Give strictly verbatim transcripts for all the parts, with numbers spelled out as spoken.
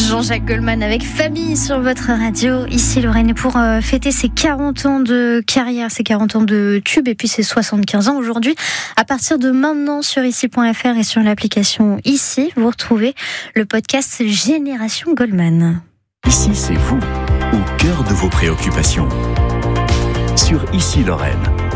Jean-Jacques Goldman avec Famille sur votre radio. Ici Lorraine, pour euh, fêter ses quarante ans de carrière, ses quarante ans de tube et puis ses soixante-quinze ans aujourd'hui. À partir de maintenant sur ici point f r et sur l'application Ici, vous retrouvez le podcast Génération Goldman. Ici, c'est vous, au cœur de vos préoccupations. Sur Ici Lorraine.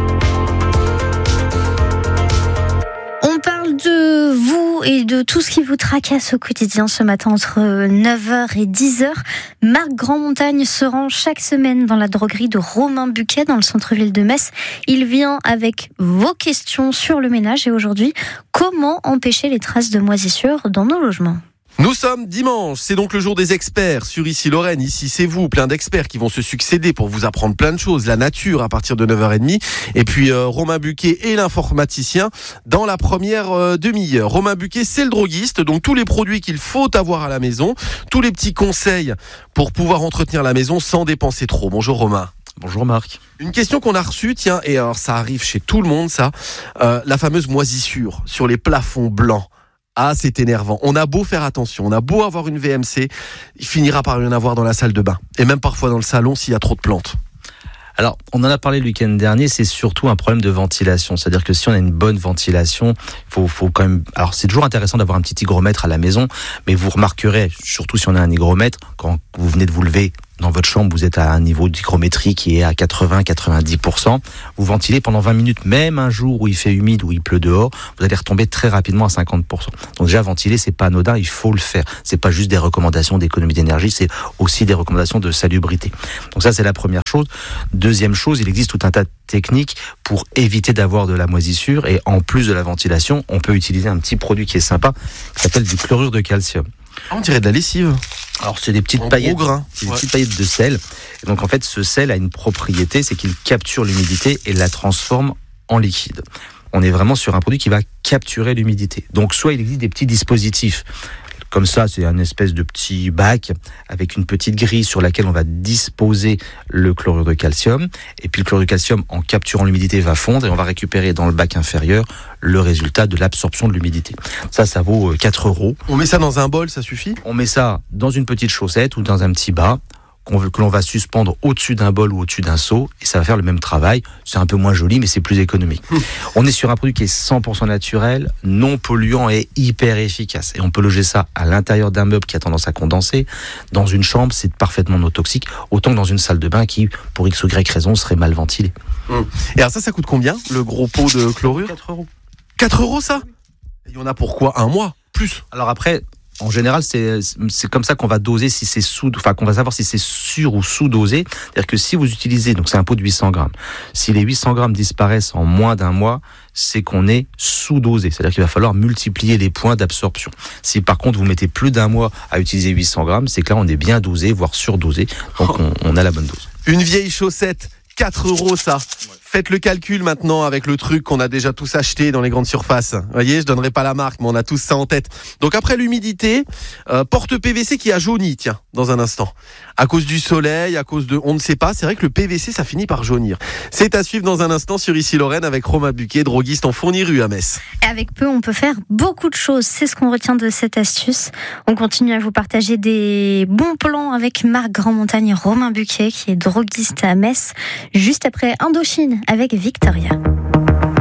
On parle de vous et de tout ce qui vous tracasse au quotidien ce matin entre neuf heures et dix heures. Marc Grandmontagne se rend chaque semaine dans la droguerie de Romain Buquet dans le centre-ville de Metz. Il vient avec vos questions sur le ménage et aujourd'hui, comment empêcher les traces de moisissure dans nos logements ? Nous sommes dimanche, c'est donc le jour des experts sur Ici Lorraine. Ici c'est vous, plein d'experts qui vont se succéder pour vous apprendre plein de choses, la nature à partir de neuf heures trente et puis euh, Romain Buquet et l'informaticien dans la première euh, demi-heure. Romain Buquet, c'est le droguiste, donc tous les produits qu'il faut avoir à la maison, tous les petits conseils pour pouvoir entretenir la maison sans dépenser trop. Bonjour Romain. Bonjour Marc. Une question qu'on a reçue, tiens, et alors ça arrive chez tout le monde ça, euh, la fameuse moisissure sur les plafonds blancs. Ah, c'est énervant. On a beau faire attention, on a beau avoir une V M C, il finira par y en avoir dans la salle de bain. Et même parfois dans le salon s'il y a trop de plantes. Alors, on en a parlé le week-end dernier, c'est surtout un problème de ventilation. C'est-à-dire que si on a une bonne ventilation, faut, faut quand même... Alors, c'est toujours intéressant d'avoir un petit hygromètre à la maison, mais vous remarquerez, surtout si on a un hygromètre, quand vous venez de vous lever dans votre chambre, vous êtes à un niveau d'hygrométrie qui est à quatre-vingts à quatre-vingt-dix pour cent. Vous ventilez pendant vingt minutes, même un jour où il fait humide, où il pleut dehors, vous allez retomber très rapidement à cinquante pour cent. Donc déjà, ventiler, c'est pas anodin, il faut le faire. C'est pas juste des recommandations d'économie d'énergie, c'est aussi des recommandations de salubrité. Donc ça, c'est la première chose. Deuxième chose, il existe tout un tas de techniques pour éviter d'avoir de la moisissure et en plus de la ventilation, on peut utiliser un petit produit qui est sympa, qui s'appelle du chlorure de calcium. On dirait de la lessive. Alors c'est des petites en paillettes, gros grain. c'est des Ouais. petites paillettes de sel. Et donc en fait, ce sel a une propriété, c'est qu'il capture l'humidité et la transforme en liquide. On est vraiment sur un produit qui va capturer l'humidité. Donc soit il existe des petits dispositifs. Comme ça, c'est un espèce de petit bac avec une petite grille sur laquelle on va disposer le chlorure de calcium. Et puis le chlorure de calcium, en capturant l'humidité, va fondre et on va récupérer dans le bac inférieur le résultat de l'absorption de l'humidité. Ça, ça vaut quatre euros. On met ça dans un bol, ça suffit ? On met ça dans une petite chaussette ou dans un petit bas qu'on veut, que l'on va suspendre au-dessus d'un bol ou au-dessus d'un seau et ça va faire le même travail. C'est un peu moins joli, mais c'est plus économique. Mmh. On est sur un produit qui est cent pour cent naturel, non polluant et hyper efficace. Et on peut loger ça à l'intérieur d'un meuble qui a tendance à condenser. Dans une chambre, c'est parfaitement non toxique, autant que dans une salle de bain qui, pour X ou Y raison, serait mal ventilée. Mmh. Et alors ça, ça coûte combien, le gros pot de chlorure ? quatre euros. quatre euros ça ? Il y en a pour quoi ? Un mois ? Plus ? Alors après... En général, c'est, c'est comme ça qu'on va doser si c'est sous, enfin, qu'on va savoir si c'est sur ou sous-dosé. C'est-à-dire que si vous utilisez, donc c'est un pot de huit cents grammes. Si les huit cents grammes disparaissent en moins d'un mois, c'est qu'on est sous-dosé. C'est-à-dire qu'il va falloir multiplier les points d'absorption. Si par contre vous mettez plus d'un mois à utiliser huit cents grammes, c'est que là on est bien dosé, voire surdosé. Donc on, on a la bonne dose. Une vieille chaussette, quatre euros ça. Faites le calcul maintenant avec le truc qu'on a déjà tous acheté dans les grandes surfaces. Vous voyez, je donnerai pas la marque, mais on a tous ça en tête. Donc après l'humidité, euh, porte P V C qui a jauni, tiens, dans un instant. À cause du soleil, à cause de... On ne sait pas, c'est vrai que le P V C, ça finit par jaunir. C'est à suivre dans un instant sur Ici Lorraine avec Romain Buquet, droguiste en Fourniru à Metz. Et avec peu, on peut faire beaucoup de choses. C'est ce qu'on retient de cette astuce. On continue à vous partager des bons plans avec Marc Grandmontagne et Romain Buquet, qui est droguiste à Metz, juste après Indochine avec Victoria.